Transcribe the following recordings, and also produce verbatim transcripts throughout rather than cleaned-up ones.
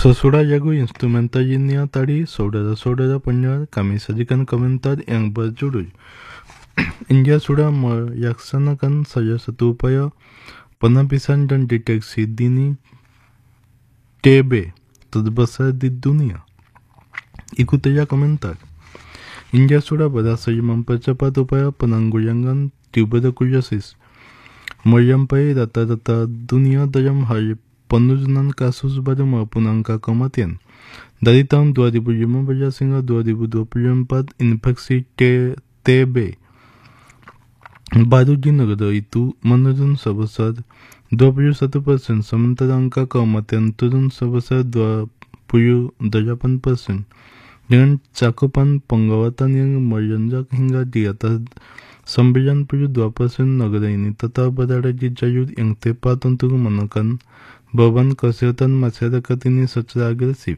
Sesudah jago instrumentalnya tadi, saudara-saudara pendengar, kami sajikan komentar yang berjudul India sudah melaksanakan salah satu upaya penapisan dan deteksi dini T B terbesar di dunia. Ikuti ya komentar. India sudah berhasil mempercepat upaya penanggulangan tuberkulosis, mencapai rata-rata dunia dalam hal penurunan kasus baru maupun angka kematian. Dari tahun dua ribu lima belas hingga dua ribu dua puluh empat, infeksi T B baru di negara itu menurun sebesar dua puluh satu persen, sementara angka kematian turun sebesar dua puluh delapan persen. Dengan cakupan penggawatan yang melonjak hingga di atas sembilan puluh dua persen, negara ini tetap berada di jalur yang tepat untuk menekan beban kesehatan masyarakat ini secara agresif.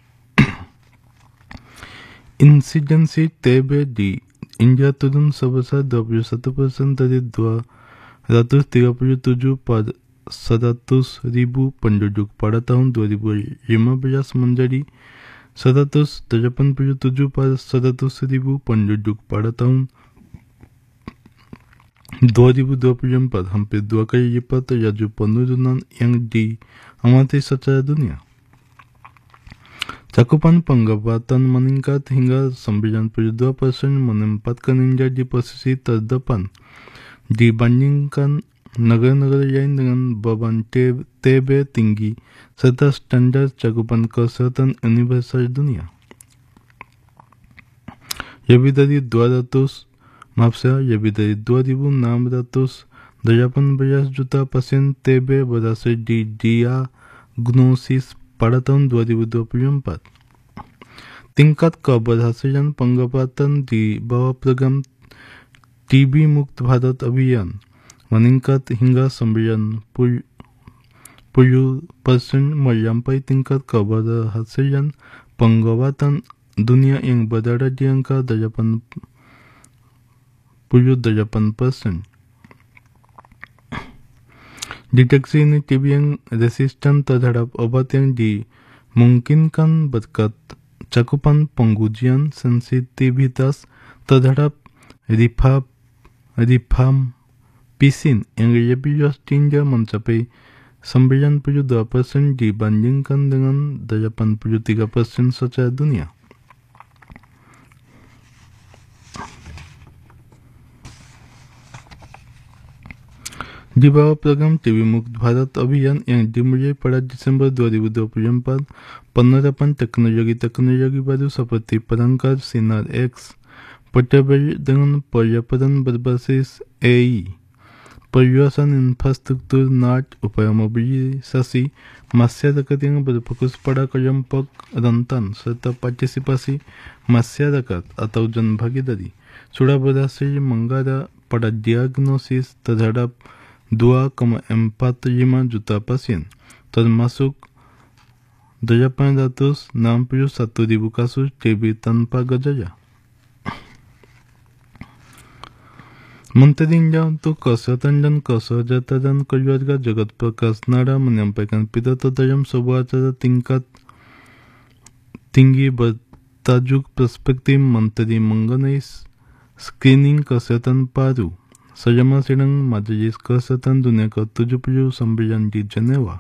Insidensi T B di India turun sebesar dua puluh satu persen dari dua ratus tiga puluh tujuh per seratus ribu penduduk pada tahun dua ribu lima belas menjadi seratus delapan puluh tujuh per seratus ribu penduduk pada tahun dua ribu dua puluh empat, hampir dua kali lipat laju penurunan yang diamati secara dunia. Cakupan penggawatan meningkat hingga sembilan puluh dua persen, menempatkan India di posisi terdepan dibandingkan negara-negara lain dengan beban T B tinggi serta standar cakupan kesehatan universal dunia. Lebih dari dua ratus Maaf saya, lebih dari dua ribu enam ratus delapan belas juta pasien T B berhasil didiagnosis pada tahun dua ribu dua puluh empat. Tingkat keberhasilan penggabatan di bawah program T B Mukt Bharat Abhiyan meningkat hingga sembilan puluh persen, mencapai tingkat keberhasilan penggabatan dunia yang berada di angka delapan puluh delapan persen. Deteksi ini T B yang resisten terhadap obat yang dimungkinkan berkat cakupan pengujian sensitivitas terhadap rifampicin yang lebih luas di India mencapai sembilan puluh dua persen dibandingkan dengan delapan puluh tiga persen secara dunia. Di bawah program T B Mukt Bharat Abhiyan yang dimulai pada Desember dua ribu dua puluh empat, penerapan teknologi-teknologi baru seperti perangkat sinar X, portable dengan pelaporan berbasis A I, perluasan infrastruktur N A T, upaya mobilisasi masyarakat yang berfokus pada kelompok rentan, serta partisipasi masyarakat atau jan bhagidari sudah berhasil mengarah pada diagnosis terhadap dua koma empat lima juta pasien, termasuk delapan ratus enam puluh satu ribu kasus T B tanpa gejala. Menteri India untuk Kesehatan dan Kesejahteraan Keluarga Jagat Prakash Nara menyampaikan pidato dalam sebuah acara tingkat tinggi bertajuk Perspektif Menteri mengenai Screening Kesehatan Paru selama sidang Majelis Kesehatan Dunia ke tujuh puluh sembilan di Jenewa.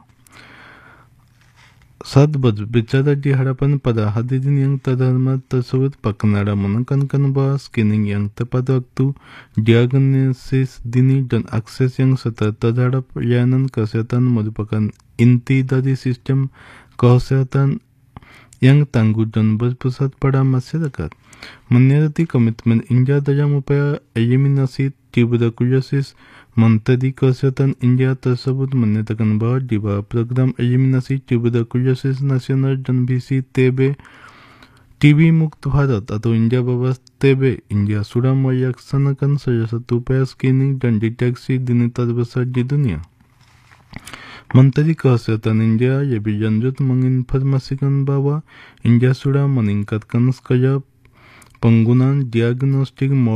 Saat berbicara di hadapan para hadirin yang terhormat tersebut, Pak Nara menekankan bahwa screening yang tepat waktu, diagnosis dini, dan akses yang setara terhadap layanan kesehatan merupakan inti dari sistem kesehatan yang tangguh dan berpusat pada masyarakat. Menurut komitmen India dalam upaya eliminasi tuberkulosis, Menteri Kesehatan India tersebut menyatakan bahwa di bawah program eliminasi tuberkulosis nasional dan visi T B T B Mukt Bharat atau India Bebas T B, India sudah melaksanakan salah satu upaya screening dan deteksi dini terbesar di dunia. Menteri Kesehatan India lebih lanjut menginformasikan bahwa India sudah meningkatkan skala penggunaan diagnostik